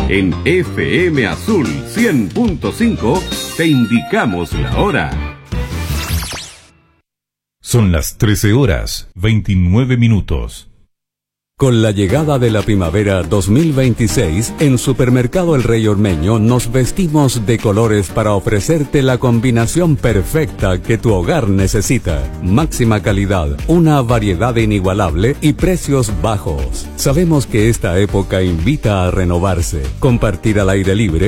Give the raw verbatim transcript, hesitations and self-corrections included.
En F M Azul cien punto cinco te indicamos la hora. Son las trece horas, veintinueve minutos. Con la llegada de la primavera dos mil veintiséis, en Supermercado El Rey Ormeño nos vestimos de colores para ofrecerte la combinación perfecta que tu hogar necesita. Máxima calidad, una variedad inigualable y precios bajos. Sabemos que esta época invita a renovarse, compartir al aire libre